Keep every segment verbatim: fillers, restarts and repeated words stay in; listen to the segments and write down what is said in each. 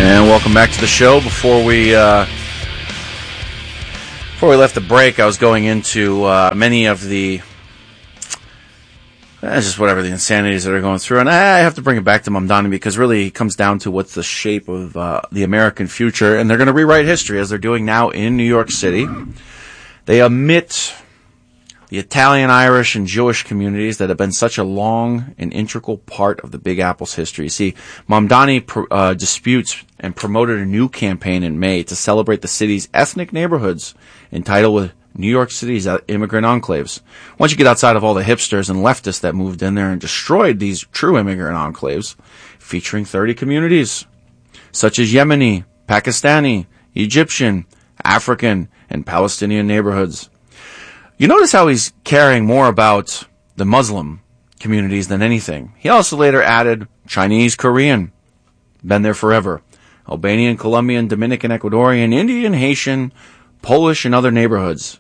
And welcome back to the show. Before we uh, before we left the break, I was going into uh, many of the eh, just whatever the insanities that are going through, and I have to bring it back to Mamdani because really it comes down to what's the shape of uh, the American future, and they're going to rewrite history as they're doing now in New York City. They omit the Italian, Irish, and Jewish communities that have been such a long and integral part of the Big Apple's history. See, Mamdani uh, disputes and promoted a new campaign in May to celebrate the city's ethnic neighborhoods entitled with New York City's immigrant enclaves. Once you get outside of all the hipsters and leftists that moved in there and destroyed these true immigrant enclaves, featuring thirty communities, such as Yemeni, Pakistani, Egyptian, African, and Palestinian neighborhoods. You notice how he's caring more about the Muslim communities than anything. He also later added Chinese, Korean, been there forever, Albanian, Colombian, Dominican, Ecuadorian, Indian, Haitian, Polish, and other neighborhoods.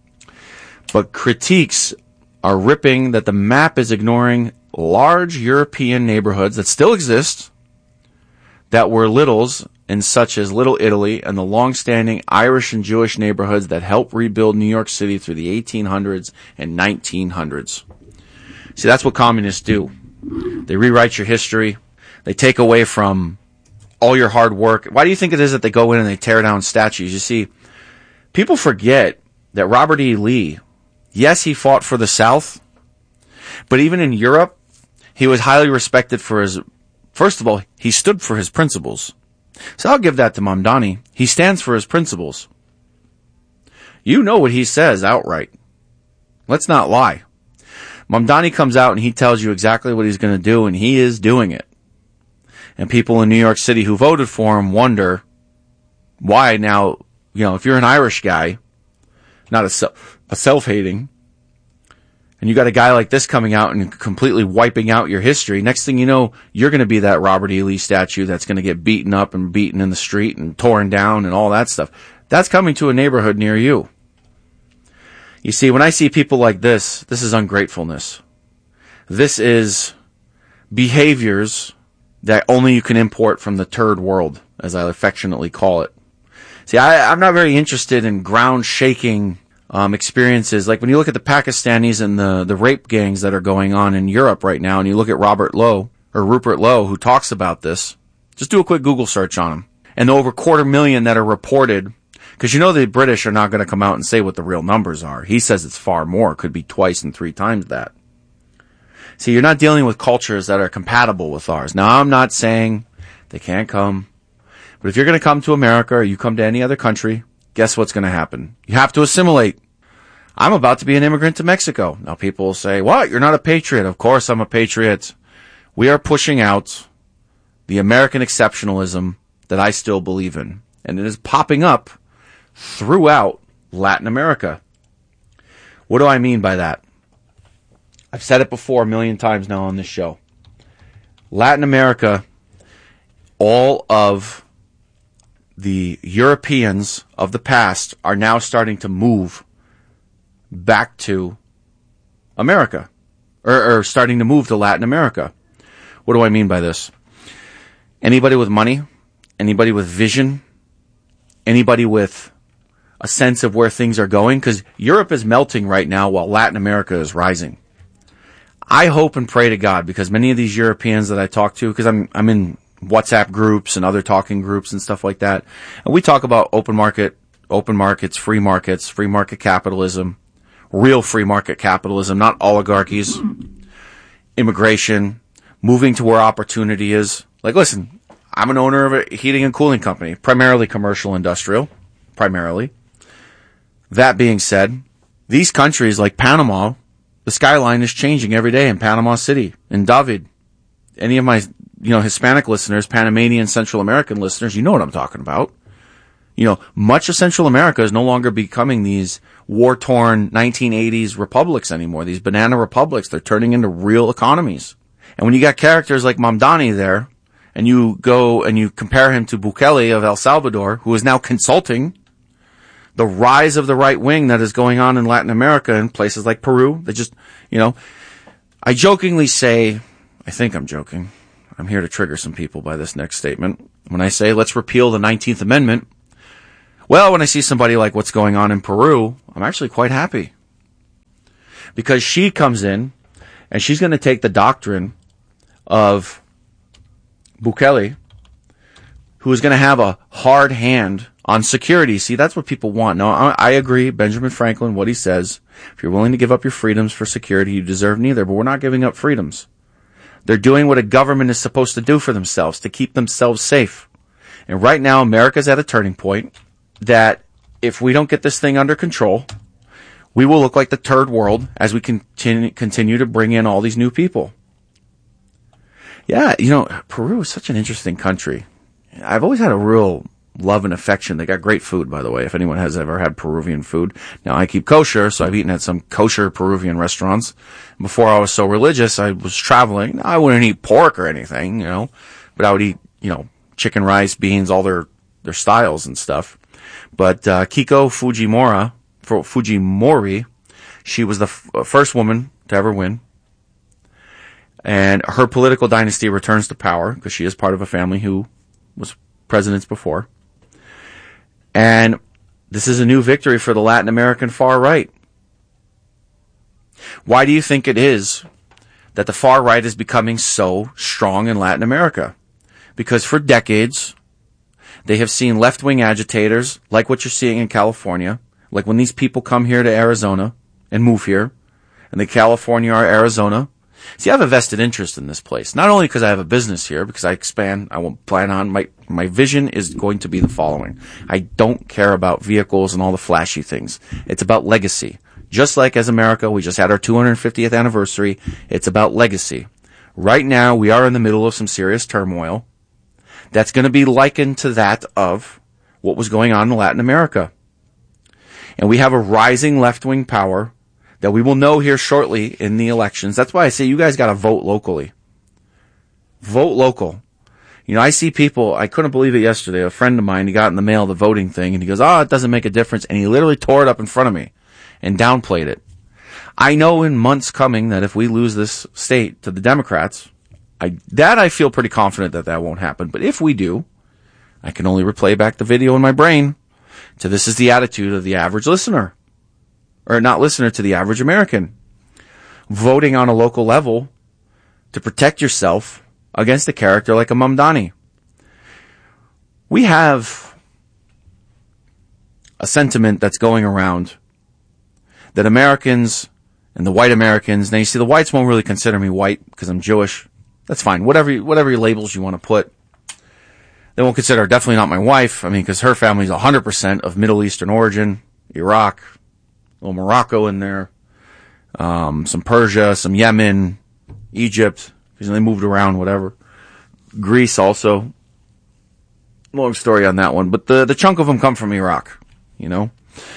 But critiques are ripping that the map is ignoring large European neighborhoods that still exist, that were littles, in such as Little Italy and the long-standing Irish and Jewish neighborhoods that helped rebuild New York City through the eighteen hundreds and nineteen hundreds. See, that's what communists do. They rewrite your history. They take away from all your hard work. Why do you think it is that they go in and they tear down statues? You see, people forget that Robert E. Lee, yes, he fought for the South, but even in Europe, he was highly respected for his, first of all, he stood for his principles. So I'll give that to Mamdani. He stands for his principles. You know what he says outright. Let's not lie. Mamdani comes out and he tells you exactly what he's going to do, and he is doing it. And people in New York City who voted for him wonder why now, you know, if you're an Irish guy, not a, self, a self-hating, and you got a guy like this coming out and completely wiping out your history, next thing you know, you're going to be that Robert E. Lee statue that's going to get beaten up and beaten in the street and torn down and all that stuff. That's coming to a neighborhood near you. You see, when I see people like this, this is ungratefulness. This is behaviors that only you can import from the third world, as I affectionately call it. See, I, I'm not very interested in ground-shaking Um, experiences. Like when you look at the Pakistanis and the, the rape gangs that are going on in Europe right now, and you look at Robert Lowe, or Rupert Lowe, who talks about this, just do a quick Google search on him. And the over quarter million that are reported, because you know the British are not going to come out and say what the real numbers are. He says it's far more, could be twice and three times that. See, you're not dealing with cultures that are compatible with ours. Now, I'm not saying they can't come, but if you're going to come to America or you come to any other country, guess what's going to happen? You have to assimilate. I'm about to be an immigrant to Mexico. Now people will say, what? You're not a patriot. Of course I'm a patriot. We are pushing out the American exceptionalism that I still believe in. And it is popping up throughout Latin America. What do I mean by that? I've said it before a million times now on this show. Latin America, all of the Europeans of the past are now starting to move back to America, or, or starting to move to Latin America. What do I mean by this? Anybody with money, anybody with vision, anybody with a sense of where things are going, because Europe is melting right now while Latin America is rising. I hope and pray to God, because many of these Europeans that I talk to, because I'm I'm in WhatsApp groups and other talking groups and stuff like that. And we talk about open market, open markets, free markets, free market capitalism, real free market capitalism, not oligarchies, immigration, moving to where opportunity is. Like, listen, I'm an owner of a heating and cooling company, primarily commercial industrial, primarily. That being said, these countries like Panama, the skyline is changing every day in Panama City, in David. Any of my you know, Hispanic listeners, Panamanian, Central American listeners, you know what I'm talking about. You know, much of Central America is no longer becoming these war-torn nineteen eighties republics anymore. These banana republics, they're turning into real economies. And when you got characters like Mamdani there, and you go and you compare him to Bukele of El Salvador, who is now consulting the rise of the right wing that is going on in Latin America and places like Peru, they just, you know, I jokingly say, I think I'm joking, I'm here to trigger some people by this next statement. When I say let's repeal the nineteenth Amendment, well, when I see somebody like what's going on in Peru, I'm actually quite happy. Because she comes in and she's going to take the doctrine of Bukele, who is going to have a hard hand on security. See, that's what people want. No, I, I agree. Benjamin Franklin, what he says, if you're willing to give up your freedoms for security, you deserve neither. But we're not giving up freedoms. They're doing what a government is supposed to do for themselves, to keep themselves safe. And right now, America's at a turning point that if we don't get this thing under control, we will look like the third world as we continue, continue to bring in all these new people. Yeah, you know, Peru is such an interesting country. I've always had a real love and affection. They got great food, by the way, if anyone has ever had Peruvian food. Now, I keep kosher, so I've eaten at some kosher Peruvian restaurants. Before I was so religious, I was traveling. I wouldn't eat pork or anything, you know, but I would eat, you know, chicken, rice, beans, all their, their styles and stuff. But uh, Keiko Fujimori, Fujimori, she was the f- first woman to ever win. And her political dynasty returns to power because she is part of a family who was presidents before. And this is a new victory for the Latin American far right. Why do you think it is that the far right is becoming so strong in Latin America? Because for decades, they have seen left-wing agitators, like what you're seeing in California, like when these people come here to Arizona and move here, and they California or Arizona. See, I have a vested interest in this place. Not only because I have a business here, because I expand, I won't plan on, my, my vision is going to be the following. I don't care about vehicles and all the flashy things. It's about legacy. Just like as America, we just had our two hundred fiftieth anniversary. It's about legacy. Right now, we are in the middle of some serious turmoil that's going to be likened to that of what was going on in Latin America. And we have a rising left-wing power that we will know here shortly in the elections. That's why I say you guys got to vote locally. Vote local. You know, I see people, I couldn't believe it yesterday. A friend of mine, he got in the mail the voting thing, and he goes, oh, it doesn't make a difference. And he literally tore it up in front of me and downplayed it. I know in months coming that if we lose this state to the Democrats, I, that I feel pretty confident that that won't happen. But if we do, I can only replay back the video in my brain to this is the attitude of the average listener. Or not listener, to the average American. Voting on a local level to protect yourself against a character like a Mamdani. We have a sentiment that's going around that Americans and the white Americans, now you see the whites won't really consider me white because I'm Jewish. That's fine. Whatever, whatever labels you want to put. They won't consider, definitely not my wife. I mean, because her family's one hundred percent of Middle Eastern origin, Iraq, a little Morocco in there, um, some Persia, some Yemen, Egypt, because they moved around, whatever. Greece also. Long story on that one, but the, the chunk of them come from Iraq, you know?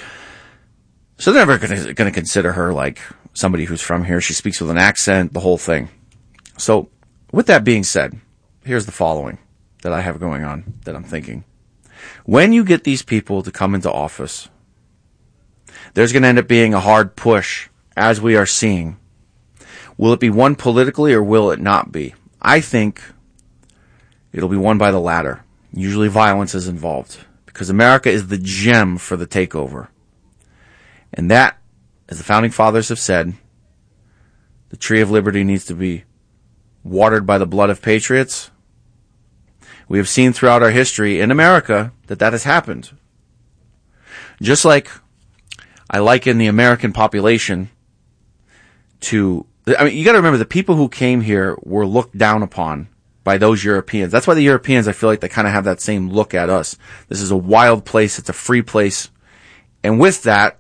So they're never going to consider her like somebody who's from here. She speaks with an accent, the whole thing. So, with that being said, here's the following that I have going on that I'm thinking. When you get these people to come into office, there's going to end up being a hard push, as we are seeing. Will it be won politically or will it not be? I think it'll be won by the latter. Usually violence is involved because America is the gem for the takeover. And that, as the founding fathers have said, the tree of liberty needs to be watered by the blood of patriots. We have seen throughout our history in America that that has happened. Just like I liken the American population to, I mean, you got to remember the people who came here were looked down upon by those Europeans. That's why the Europeans, I feel like they kind of have that same look at us. This is a wild place. It's a free place. And with that,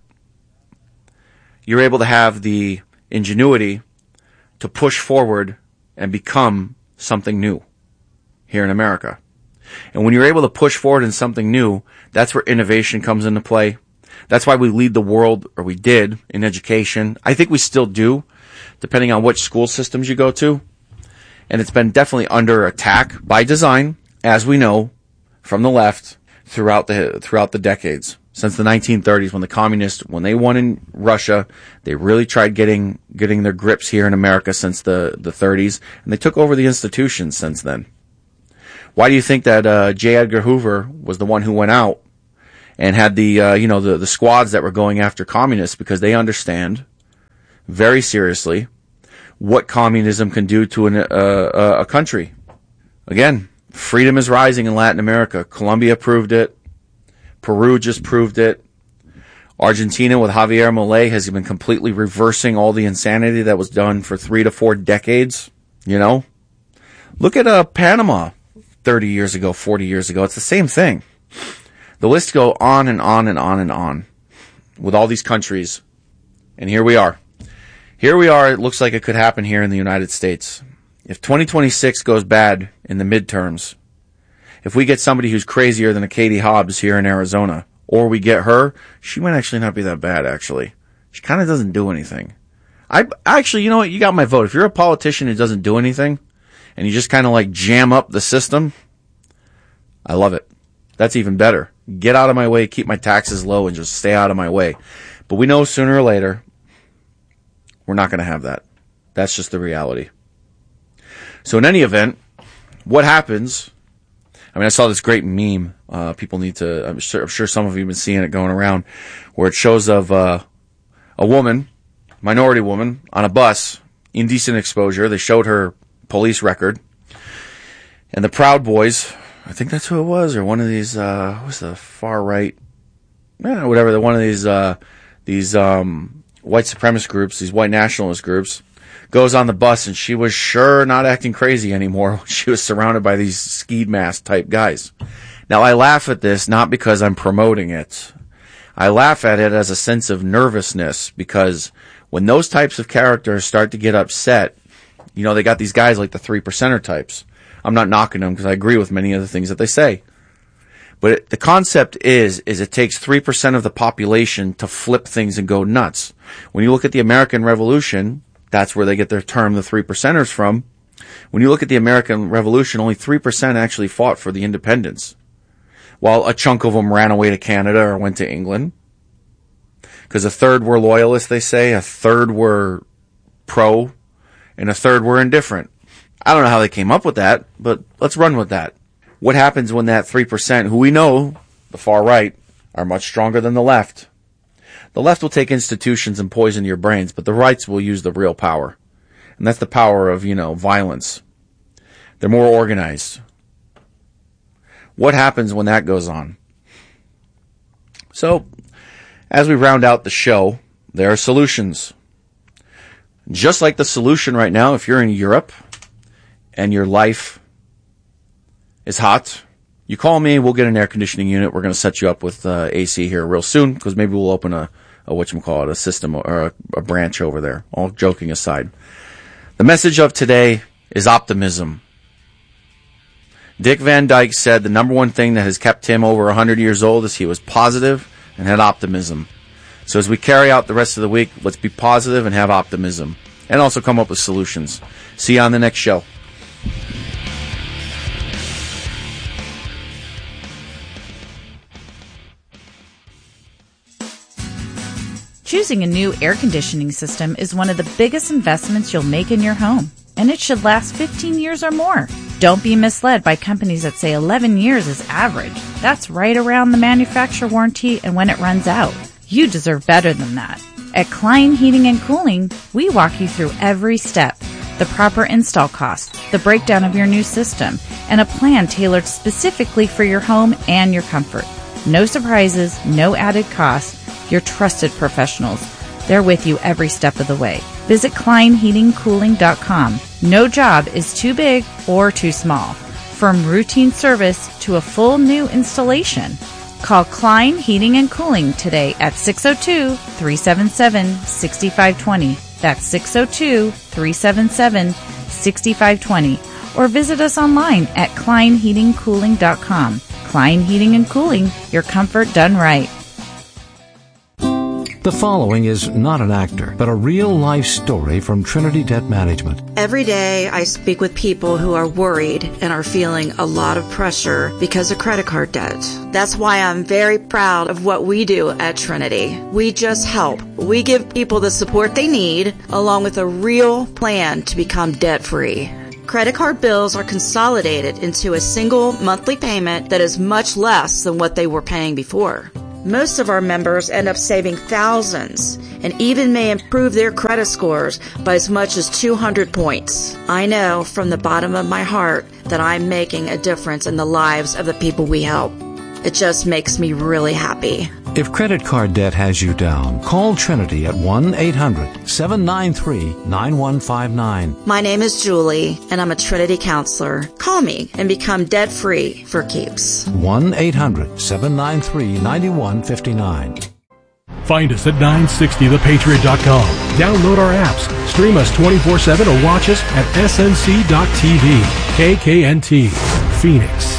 you're able to have the ingenuity to push forward and become something new here in America. And when you're able to push forward in something new, that's where innovation comes into play. That's why we lead the world, or we did, in education. I think we still do, depending on which school systems you go to. And it's been definitely under attack by design, as we know, from the left throughout the throughout the decades. since the nineteen thirties, when the communists, when they won in Russia, they really tried getting getting their grips here in America since the, the thirties, and they took over the institutions since then. Why do you think that uh, J. Edgar Hoover was the one who went out and had the uh, you know the, the squads that were going after communists? Because they understand very seriously what communism can do to an, uh, a country. Again, freedom is rising in Latin America. Colombia proved it. Peru just proved it. Argentina with Javier Milei has been completely reversing all the insanity that was done for three to four decades. You know, look at uh, Panama thirty years ago, forty years ago. It's the same thing. The list go on and on and on and on with all these countries. And here we are. Here we are. It looks like it could happen here in the United States. If twenty twenty-six goes bad in the midterms, if we get somebody who's crazier than a Katie Hobbs here in Arizona, or we get her, she might actually not be that bad, actually. She kind of doesn't do anything. I actually, you know what? You got my vote. If you're a politician who doesn't do anything, and you just kind of like jam up the system, I love it. That's even better. Get out of my way, keep my taxes low, and just stay out of my way. But we know sooner or later, we're not going to have that. That's just the reality. So in any event, what happens... I mean, I saw this great meme. Uh, people need to, I'm sure, I'm sure some of you have been seeing it going around, where it shows of uh, a woman, minority woman, on a bus, indecent exposure. They showed her police record. And the Proud Boys, I think that's who it was, or one of these, uh, what's the far right, eh, whatever, the one of these, uh, these um, white supremacist groups, these white nationalist groups, goes on the bus, and she was sure not acting crazy anymore. She was surrounded by these ski mask type guys. Now, I laugh at this not because I'm promoting it. I laugh at it as a sense of nervousness, because when those types of characters start to get upset, you know, they got these guys like the three percenter types. I'm not knocking them because I agree with many of the things that they say. But it, the concept is, is it takes three percent of the population to flip things and go nuts. When you look at the American Revolution, that's where they get their term, the three percenters, from. When you look at the American Revolution, only three percent actually fought for the independence, while a chunk of them ran away to Canada or went to England. Because a third were loyalists, they say, a third were pro, and a third were indifferent. I don't know how they came up with that, but let's run with that. What happens when that three percent, who we know, the far right, are much stronger than the left? The left will take institutions and poison your brains, but the rights will use the real power. And that's the power of, you know, violence. They're more organized. What happens when that goes on? So, as we round out the show, there are solutions. Just like the solution right now, if you're in Europe and your life is hot, you call me, we'll get an air conditioning unit. We're going to set you up with uh, A C here real soon, because maybe we'll open a, a whatchamacallit, a system or a, a branch over there. All joking aside. The message of today is optimism. Dick Van Dyke said the number one thing that has kept him over one hundred years old is he was positive and had optimism. So as we carry out the rest of the week, let's be positive and have optimism. And also come up with solutions. See you on the next show. Choosing a new air conditioning system is one of the biggest investments you'll make in your home, and it should last fifteen years or more. Don't be misled by companies that say eleven years is average. That's right around the manufacturer warranty and when it runs out. You deserve better than that. At Klein Heating and Cooling, we walk you through every step, the proper install cost, the breakdown of your new system, and a plan tailored specifically for your home and your comfort. No surprises, no added cost. Your trusted professionals. They're with you every step of the way. Visit Klein Heating Cooling dot com. No job is too big or too small. From routine service to a full new installation. Call Klein Heating and Cooling today at six oh two, three seven seven, six five two zero. That's six oh two, three seven seven, six five two zero. Or visit us online at Klein Heating Cooling dot com. Klein Heating and Cooling, your comfort done right. The following is not an actor, but a real-life story from Trinity Debt Management. Every day I speak with people who are worried and are feeling a lot of pressure because of credit card debt. That's why I'm very proud of what we do at Trinity. We just help. We give people the support they need, along with a real plan to become debt-free. Credit card bills are consolidated into a single monthly payment that is much less than what they were paying before. Most of our members end up saving thousands and even may improve their credit scores by as much as two hundred points. I know from the bottom of my heart that I'm making a difference in the lives of the people we help. It just makes me really happy. If credit card debt has you down, call Trinity at one eight hundred seven nine three nine one five nine. My name is Julie, and I'm a Trinity counselor. Call me and become debt-free for keeps. one eight hundred seven nine three nine one five nine. Find us at nine sixty the patriot dot com. Download our apps, stream us twenty-four seven, or watch us at S N C dot T V. K K N T, Phoenix.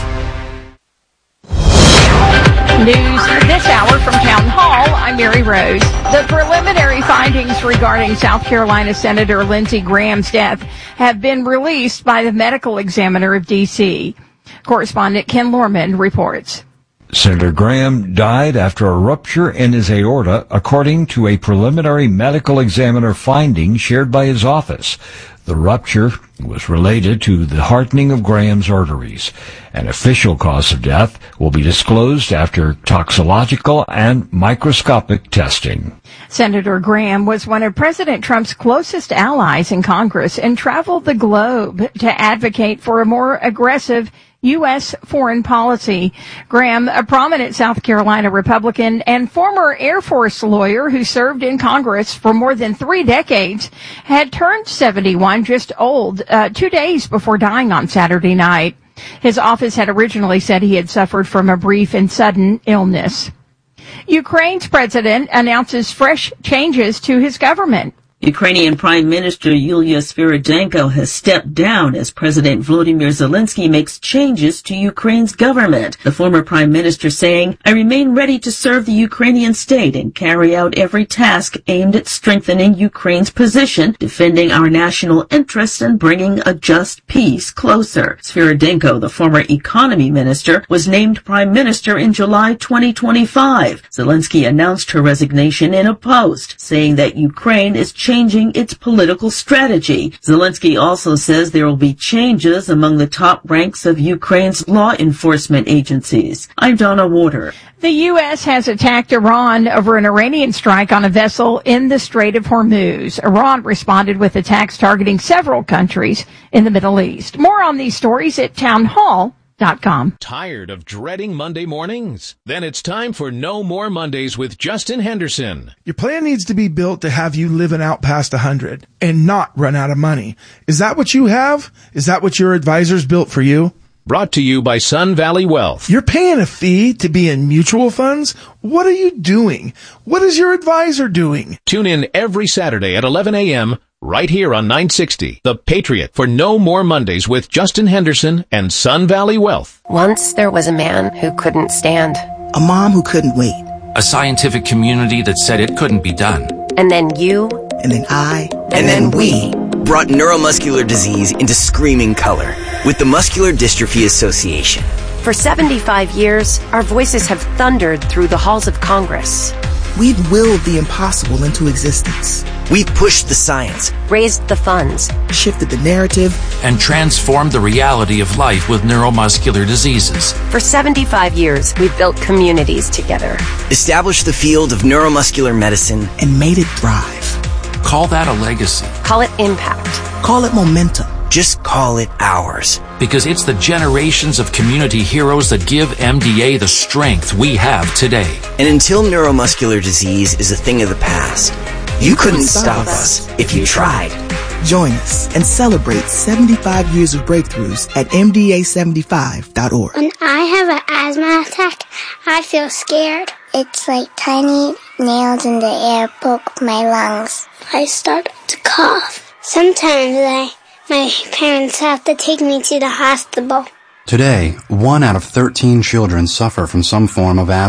News this hour from Town Hall. I'm Mary Rose. The preliminary findings regarding South Carolina Senator Lindsey Graham's death have been released by the medical examiner of D C. Correspondent Ken Lorman reports. Senator Graham died after a rupture in his aorta, according to a preliminary medical examiner finding shared by his office. The rupture was related to the hardening of Graham's arteries. An official cause of death will be disclosed after toxicological and microscopic testing. Senator Graham was one of President Trump's closest allies in Congress and traveled the globe to advocate for a more aggressive U S foreign policy. Graham, a prominent South Carolina Republican and former Air Force lawyer who served in Congress for more than three decades, had turned seventy-one, just old, uh, two days before dying on Saturday night. His office had originally said he had suffered from a brief and sudden illness. Ukraine's president announces fresh changes to his government. Ukrainian Prime Minister Yulia Sviridenko has stepped down as President Volodymyr Zelensky makes changes to Ukraine's government. The former Prime Minister saying, "I remain ready to serve the Ukrainian state and carry out every task aimed at strengthening Ukraine's position, defending our national interests and bringing a just peace closer." Sviridenko, the former economy minister, was named Prime Minister in July twenty twenty-five. Zelensky announced her resignation in a post, saying that Ukraine is changing its political strategy. Zelensky also says there will be changes among the top ranks of Ukraine's law enforcement agencies. I'm Donna Warder. The U S has attacked Iran over an Iranian strike on a vessel in the Strait of Hormuz. Iran responded with attacks targeting several countries in the Middle East. More on these stories at townhall dot com. Tired of dreading Monday mornings? Then it's time for No More Mondays with Justin Henderson. Your plan needs to be built to have you living out past one hundred and not run out of money. Is that what you have? Is that what your advisors built for you? Brought to you by Sun Valley Wealth. You're paying a fee to be in mutual funds? What are you doing? What is your advisor doing? Tune in every Saturday at eleven a.m. right here on nine sixty, The Patriot, for No More Mondays with Justin Henderson and Sun Valley Wealth. Once there was a man who couldn't stand. A mom who couldn't wait. A scientific community that said it couldn't be done. And then you. And then I. And, and then, then we. brought neuromuscular disease into screaming color with the Muscular Dystrophy Association. For seventy-five years, our voices have thundered through the halls of Congress. We've willed the impossible into existence. We've pushed the science, raised the funds, shifted the narrative, and transformed the reality of life with neuromuscular diseases. For seventy-five years, we've built communities together, established the field of neuromuscular medicine, and made it thrive. Call that a legacy. Call it impact. Call it momentum. Just call it ours. Because it's the generations of community heroes that give M D A the strength we have today. And until neuromuscular disease is a thing of the past, you, you couldn't, couldn't stop, stop us if you tried. Join us and celebrate seventy-five years of breakthroughs at M D A seventy-five dot org. When I have an asthma attack, I feel scared. It's like tiny nails in the air poke my lungs. I start to cough. Sometimes I, my parents have to take me to the hospital. Today, one out of thirteen children suffer from some form of asthma.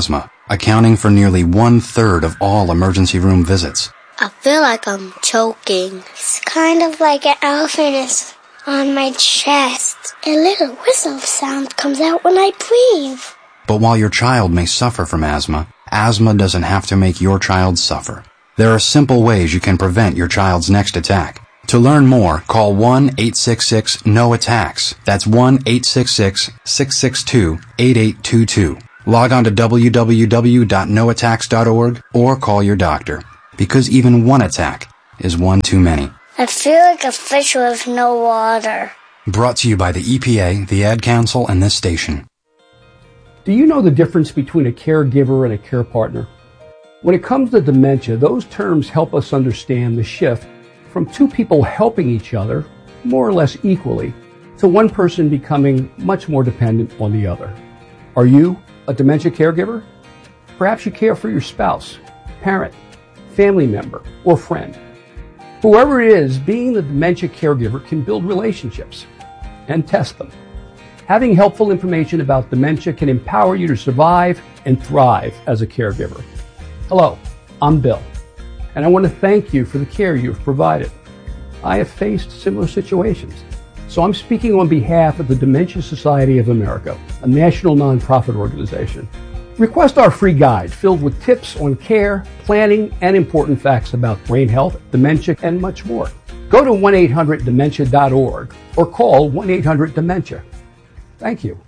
accounting for nearly one-third of all emergency room visits. I feel like I'm choking. It's kind of like an elephant is on my chest. A little whistle sound comes out when I breathe. But while your child may suffer from asthma, asthma doesn't have to make your child suffer. There are simple ways you can prevent your child's next attack. To learn more, call one eight six six N O attacks. That's one eight six six, six six two, eight eight two two. Log on to w w w dot no attacks dot org or call your doctor. Because even one attack is one too many. I feel like a fish with no water. Brought to you by the E P A, the Ad Council, and this station. Do you know the difference between a caregiver and a care partner? When it comes to dementia, those terms help us understand the shift from two people helping each other more or less equally to one person becoming much more dependent on the other. Are you a dementia caregiver? Perhaps you care for your spouse, parent, family member, or friend. Whoever it is, being the dementia caregiver can build relationships and test them. Having helpful information about dementia can empower you to survive and thrive as a caregiver. Hello, I'm Bill, and I want to thank you for the care you've provided. I have faced similar situations, so I'm speaking on behalf of the Dementia Society of America, a national nonprofit organization. Request our free guide filled with tips on care, planning, and important facts about brain health, dementia, and much more. Go to one eight hundred dementia dot org or call one eight hundred dementia. Thank you.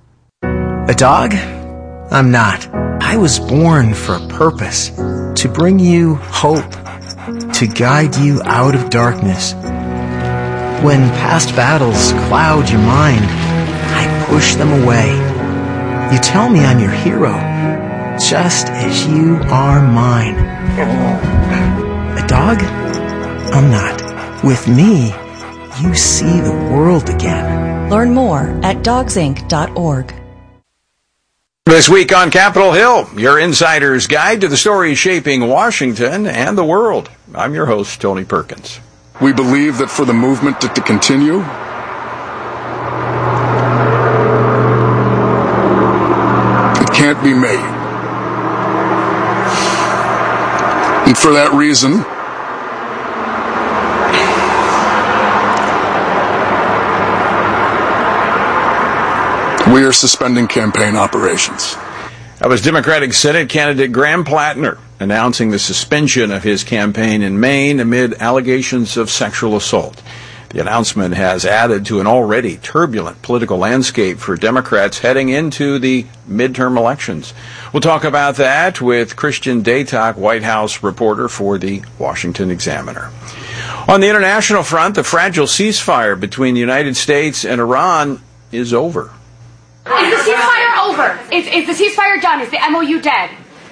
A dog? I'm not. I was born for a purpose, to bring you hope, to guide you out of darkness. When past battles cloud your mind, I push them away. You tell me I'm your hero, just as you are mine. A dog? I'm not. With me, you see the world again. Learn more at dogs inc dot org. This week on Capitol Hill, your insider's guide to the stories shaping Washington and the world. I'm your host, Tony Perkins. We believe that for the movement to, to continue, it can't be made. And for that reason, we are suspending campaign operations. That was Democratic Senate candidate Graham Plattner announcing the suspension of his campaign in Maine amid allegations of sexual assault. The announcement has added to an already turbulent political landscape for Democrats heading into the midterm elections. We'll talk about that with Christian Daytok, White House reporter for the Washington Examiner. On the international front, the fragile ceasefire between the United States and Iran is over. Is the ceasefire over? Is, is the ceasefire done? Is the M O U dead?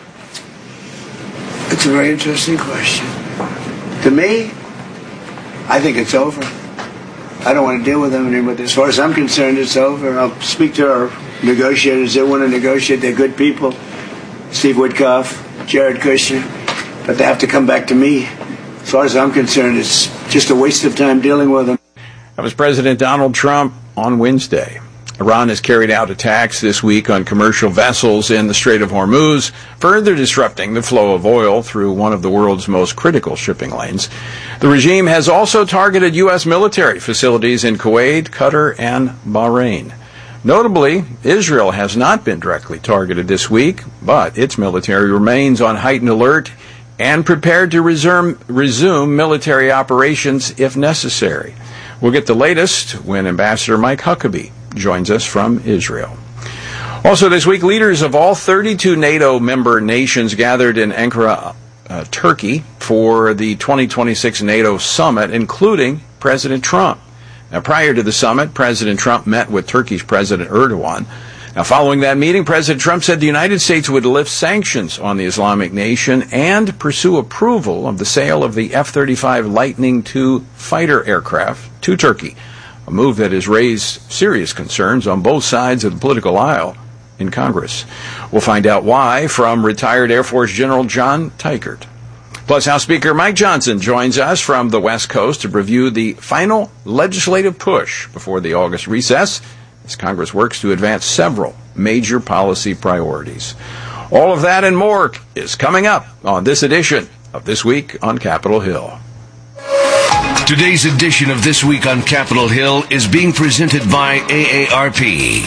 It's a very interesting question. To me, I think it's over. I don't want to deal with them anymore. As far as I'm concerned, it's over. I'll speak to our negotiators. They want to negotiate. They're good people. Steve Witkoff, Jared Kushner. But they have to come back to me. As far as I'm concerned, it's just a waste of time dealing with them. That was President Donald Trump on Wednesday. Iran has carried out attacks this week on commercial vessels in the Strait of Hormuz, further disrupting the flow of oil through one of the world's most critical shipping lanes. The regime has also targeted U S military facilities in Kuwait, Qatar, and Bahrain. Notably, Israel has not been directly targeted this week, but its military remains on heightened alert and prepared to resume, resume military operations if necessary. We'll get the latest when Ambassador Mike Huckabee joins us from Israel. Also this week, leaders of all thirty-two NATO member nations gathered in Ankara, uh, Turkey for the twenty twenty-six NATO summit, including President Trump. Now, prior to the summit, President Trump met with Turkey's President Erdogan. Now, following that meeting, President Trump said the United States would lift sanctions on the Islamic Nation and pursue approval of the sale of the F thirty-five Lightning two fighter aircraft to Turkey, a move that has raised serious concerns on both sides of the political aisle in Congress. We'll find out why from retired Air Force General John Teichert. Plus, House Speaker Mike Johnson joins us from the West Coast to review the final legislative push before the August recess as Congress works to advance several major policy priorities. All of that and more is coming up on this edition of This Week on Capitol Hill. Today's edition of This Week on Capitol Hill is being presented by A A R P.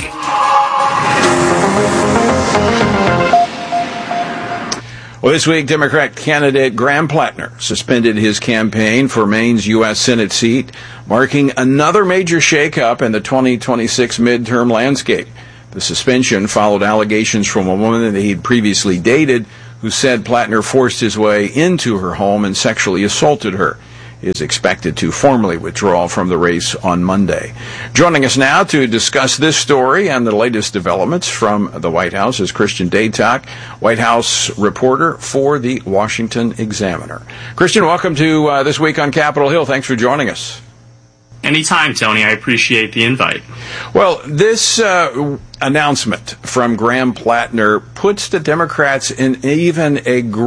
Well, this week, Democrat candidate Graham Plattner suspended his campaign for Maine's U S Senate seat, marking another major shakeup in the twenty twenty-six midterm landscape. The suspension followed allegations from a woman that he'd previously dated who said Plattner forced his way into her home and sexually assaulted her. He is expected to formally withdraw from the race on Monday. Joining us now to discuss this story and the latest developments from the White House is Christian Daytok, White House reporter for the Washington Examiner. Christian, welcome to uh, This Week on Capitol Hill. Thanks for joining us. Anytime, Tony. I appreciate the invite. Well, this uh, announcement from Graham Plattner puts the Democrats in even a